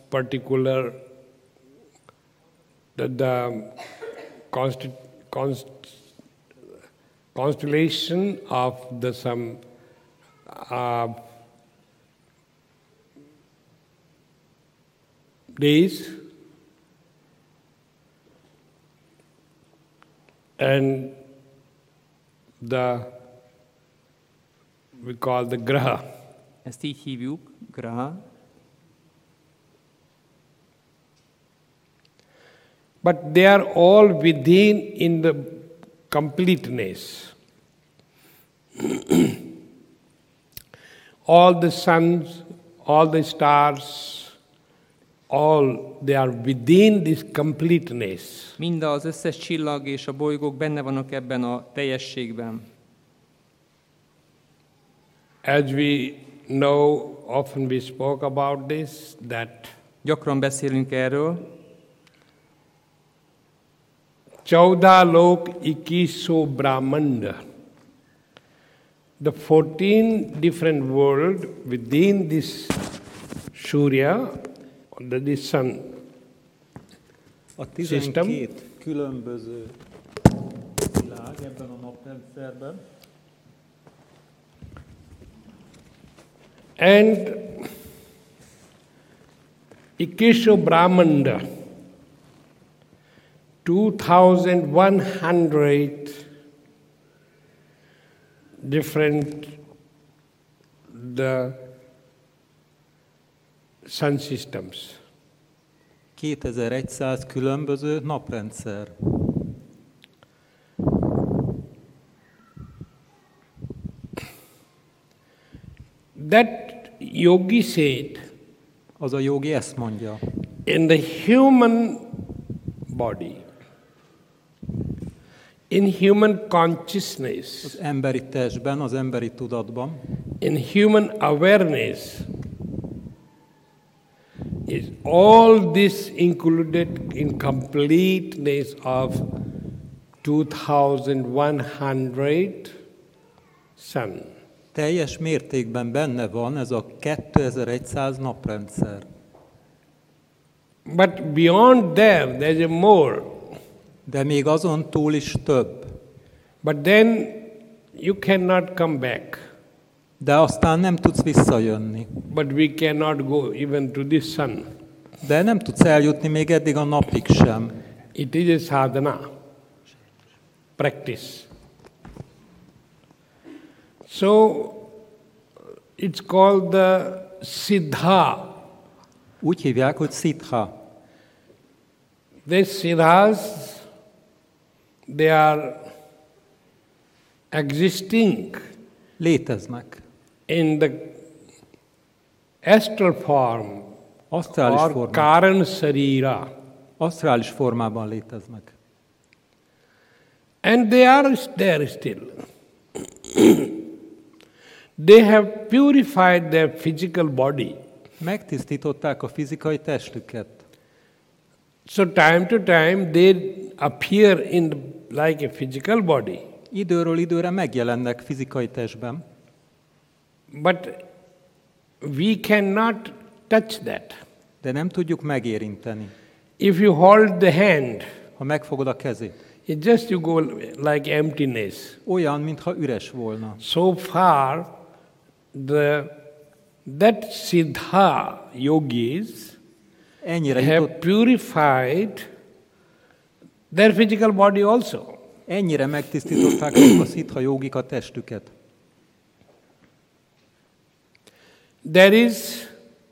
particular the constellation of the some days, and we call the graha. Ezt így hívjuk, graha. But they are all within in the completeness. All the suns, all the stars, all they are within this completeness. Mind az összes csillag és a bolygók benne vannak ebben a teljességben. As we know, often we spoke about this, that Gyakran beszélünk erről. Chauda lok ikiso brahmanda. The 14 different worlds within this Surya, the sun A system, 12 különböző világ ebben a naprendszerben, and Ikesho Brahmanda, 2100 different the sun systems. 2100 különböző naprendszer. That yogi said, Az a jogi ezt mondja. in the human body, in human consciousness, Az emberi testben, az emberi tudatban, in human awareness, is all this included in completeness of 2100 sun. teljes mértékben benne van ez a 2100 naprendszer. But beyond there, there's a more. De még azon túl is több. But then you cannot come back. De aztán nem tudsz visszajönni. But we cannot go even to the sun. De nem tudsz eljutni még eddig a napig sem. It is a sadhana, practice. So it's called the siddha. Úgy hívják, hogy siddha. These siddhas, they are existing Léteznek. in the astral form Asztrális or formában. karan sarira. Asztrális formában léteznek. And they are there still. They have purified their physical body. Megtisztították a fizikai testüket. So time to time they appear like a physical body. Időről időre megjelennek fizikai testben, But we cannot touch that. de nem tudjuk megérinteni. If you hold the hand, Ha megfogod a kezét, it just you go like emptiness. olyan, mintha üres volna. So far, that siddha yogis Ennyire, have jutott, purified their physical body also. ennyire megtisztították azok a siddha jogik a testüket. There is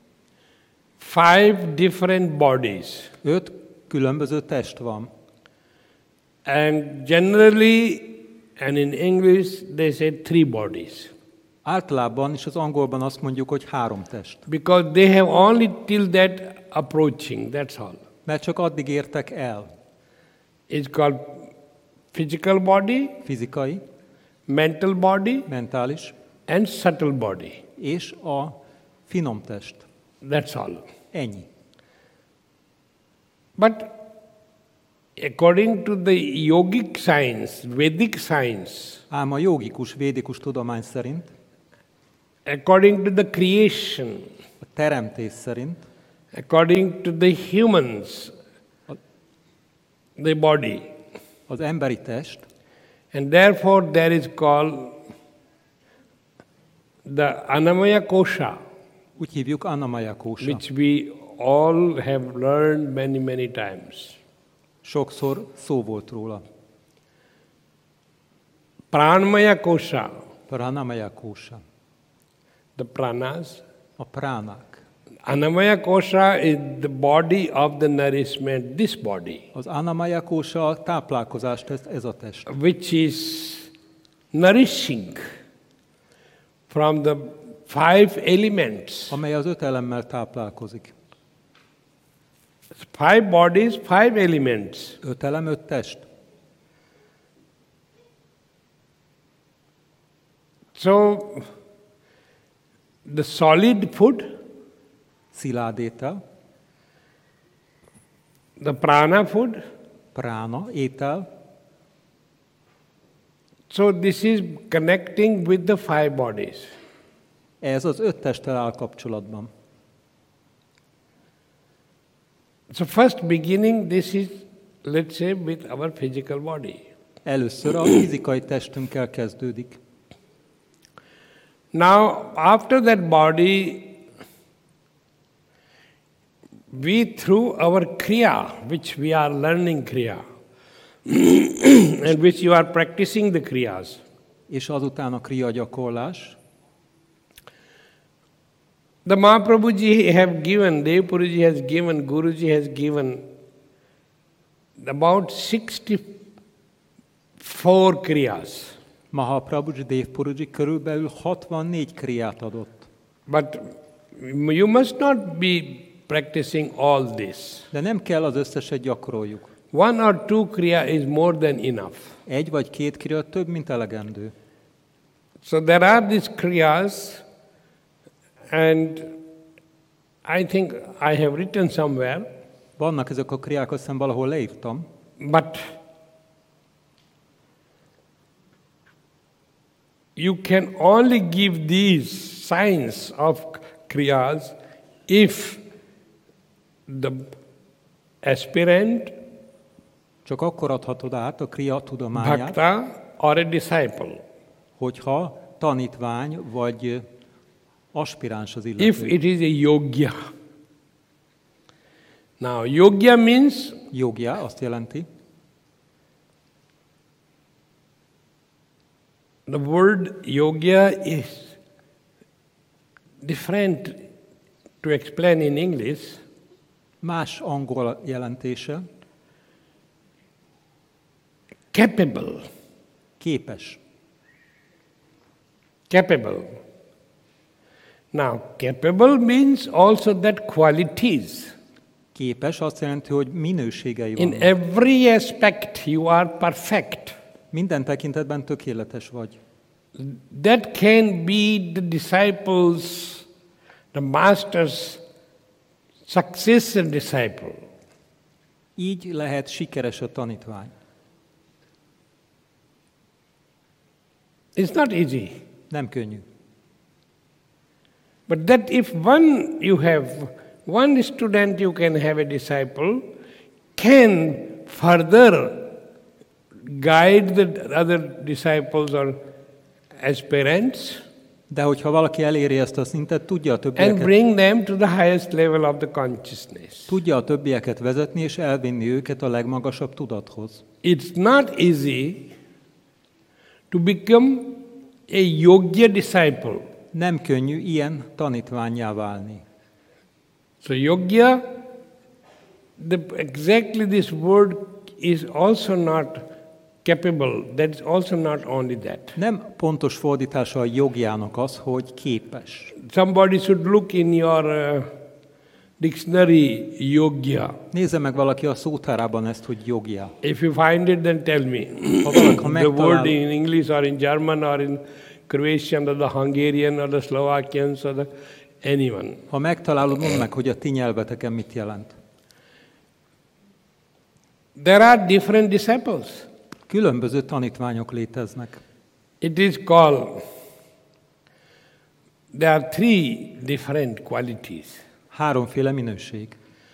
5 different bodies. 5 különböző test van. And generally, and in English, they say 3 bodies. Általában és az angolban azt mondjuk, hogy 3 test. Because they have only till that approaching, that's all. Mert csak addig értek el. It's called physical body, Fizikai, mental body, mentális and subtle body. és a finom test. That's all. Ennyi. But according to the yogic science, Vedic science, Ám a jogikus, védikus tudomány szerint, according to the creation, a teremtés szerint, according to the humans, the body. Az emberi test, And therefore there is called the Annamaya Kosha, úgy hívjuk Annamaya Kósa. which we all have learned many times. Sokszor szó volt róla. Pranamaya Kosha, Pranamaya Kósa. the pranas. A pránák. Annamaya Kosha is the body of the nourishment, this body, Az Annamaya Kósa a táplálkozást tesz, ez a test, which is nourishing from the 5 elements. amely az 5 elemmel táplálkozik. 5 bodies, 5 elements. 5 elem, 5 test. So, the solid food, Szilárd étel, the prana food. prána, étel. So, this is connecting with the 5 bodies. Ez az 5 testtel áll kapcsolatban. So, first beginning, this is, let's say, with our physical body. Először a fizikai testünkkel kezdődik. Now, after that body, we through our kriya, which we are learning kriya, and which you are practicing the kriyas, És azután a kriya gyakorlás. the Mahaprabhuji have given, Dev Puruji has given, Guruji has given about 64 kriyas. Mahaprabhuji, Dev Puruji körülbelül 64 kriát adott. But you must not be practicing all this. De nem kell az összeset gyakoroljuk. 1 or 2 kriya is more than enough. 1 vagy 2 kriya több, mint elegendő. So there are these kriyas, and I think I have written somewhere, Vannak ezek a kriák, azt hiszem valahol leírtam, but you can only give these signs of kriyas if the aspirant, csak akkor adhatod át a kriya tudományát, bhakta, or a disciple. hogyha tanítvány vagy aspiráns az If illető. it is a yogya. Now, yogya means Jogja azt jelenti, the word yogya is different to explain in English. más angol jelentése, Capable. képes. Capable. Now, capable means also that qualities. Képes azt jelenti, hogy minőségei In vannak. every aspect, you are perfect. Minden tekintetben tökéletes vagy. That can be the disciples, the master's successor disciple. Így lehet sikeres a tanítvány. It's not easy. Nem könnyű. But that if one student you can have a disciple, can further guide the other disciples or aspirants De hogyha valaki eléri ezt a szintet, tudja a and többieket, bring them to the highest level of the consciousness. tudja a többieket vezetni és elvinni őket a legmagasabb tudathoz. It's not easy to become a yogya disciple. Nem könnyű ilyen tanítvánnyá válni. So yogya, exactly this word is also not capable. That is also not only that. Nem pontos fordítása a jogjának az, hogy képes. Somebody should look in your dictionary yogya. Nézze meg valaki a szótárában ezt, hogy jogja. If you find it, then tell me. Ha valaki The word megtalál, in English or in German or in Croatian or the Hungarian or the Slovakians or anyone. ha megtalálod, mondd meg, hogy a ti nyelveteken mit jelent. There are different disciples. Különböző tanítványok léteznek. It is called, there are 3 different qualities. Háromféle minőség.